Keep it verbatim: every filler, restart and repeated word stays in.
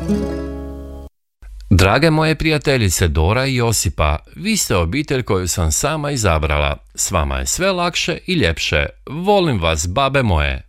Drage moje prijateljice Dora i Josipa, vi ste obitelj koju sam sama izabrala. S vama je sve lakše i ljepše. Volim vas, babe moje.